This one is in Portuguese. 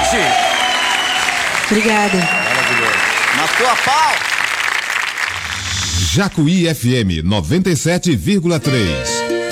Sushi. Obrigada. Maravilhoso. Na tua pau. Jacuí FM 97,3.